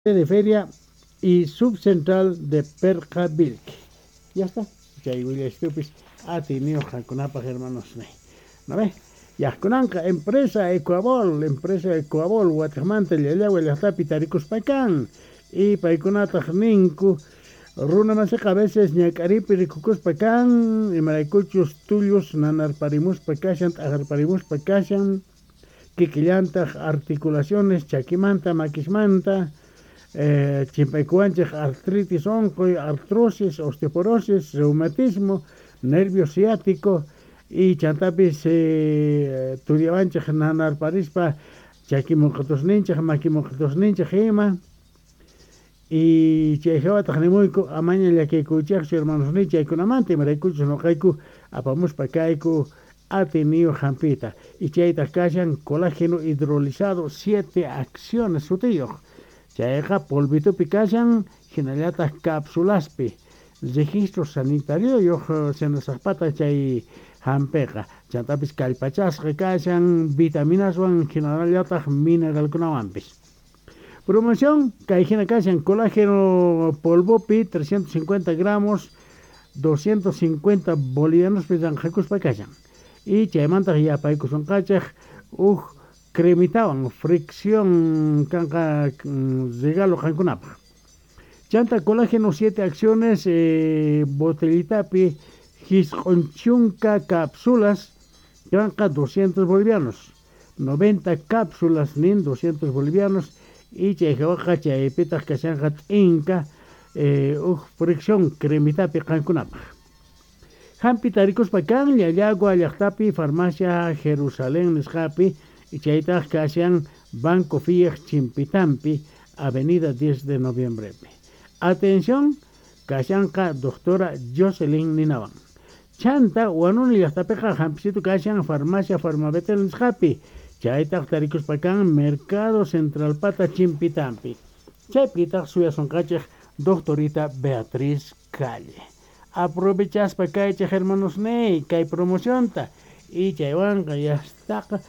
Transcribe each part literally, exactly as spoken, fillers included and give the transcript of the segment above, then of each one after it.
de feria y subcentral de Percabilque. Ya está. Ya William Stupis ha tenido Jacunapa, hermanos. ¿No ve? Ya Conanca, empresa Ecuabol, empresa Ecuabol, Guatemala, Yayagua, Yastapi, Taricus Pacán, y Paiconata Ninku, Runa Maseca, a veces Ñacaripi, Ricucus Pacán, y Maraicuchus Tullius, Nanarparimus Pacashan, Agarparimus Pacashan, Kikillanta, articulaciones, Chaquimanta, Maquismanta, eh, Chimpaicuanche, artritis oncoy, artrosis, osteoporosis, reumatismo, nervio ciático, y chantapis eh, turiavanche nanar parispa chaquimocatos nincha maquimocatos nincha gema y chejewa tajnemuico amaña ya que cuchach hermanos nincha y con amante maraicucho no caicu apamus pacaicu ha tenido jampita y chaita callan colágeno hidrolizado siete acciones su tío chaeja polvito picachan generata cápsulaspi registro sanitario yo se nos zapata chay hampeqa chantapis kallpachasqa kashan vitaminas wan generallataq mineral kunawanpis promoción kayhina kashan colágeno polvopi trescientos cincuenta gramos doscientos cincuenta bolivianos pisan jakuspa kashan y chaymantaq yapaykusun qachaq uj cremitawan fricción kanqa regalo qankunapaq chanta colágeno siete acciones eh, botellitapi Gisconchunca cápsulas, granca doscientos bolivianos, noventa cápsulas nin doscientos bolivianos, y chejewaja chaypitas kashanjat inca, eh, uh, fricción cremitapi cancunapa. Hampi taricos pacan, yayagua, yachtapi, farmacia Jerusalén, nisjapi, y chaytas kashan Banco Fieg Chimpitampi, avenida diez de noviembre. Atención, kashanka doctora Jocelyn Ninawan. Chanta wanuni yastapeja hampisito kashan farmacia farmabetel nisjapi chaytaq taricus pacan mercado central pata Chimpitampi chaypitaq suya sonqachej doctorita Beatriz Calle aprovechas pacaychej hermanos ney kay promocionta y chaywanqa yastaqa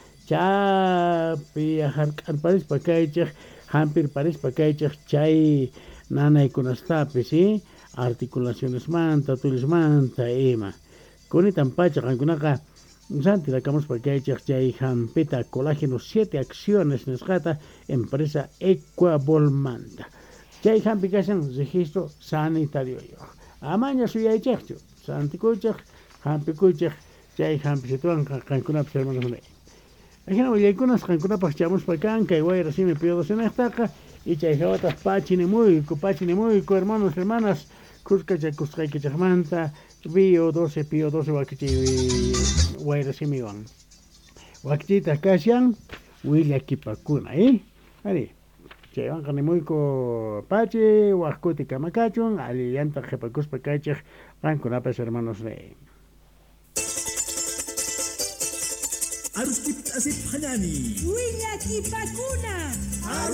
chapi yajark'an paris pacaychej hampir paris pacaychej chay nanaykunastapi sí articulaciones manta tulis manta ima Kunitan pacha kankunaka santi sacamos para que chay jampita colágeno siete acciones nesgata empresa Ecuabolmanta. Chay jampi kasan registro sanitario yo. Amaña suya checho santi kuchach jampi kuchach chay jampi situan kankunap hermanos ne. Ajena oyekunas kankunap chamos para kan kay guay recibe pido en estaca y chay jawata pachine muy cupachine muy hermanos hermanas Cusca Chacusca que Chacmanta, Pío doce, Pío doce, Wakichi, Guayrasimiwan. Wakchita Kashan, William Kipakuna, ¿eh? Ari, Chevan Canemuico Pache, Wakuti Kamacachun, Alianta Jepacus Pacachech, Ranconapes hermanos de. Arustip Asip Hanani, William Kipakuna.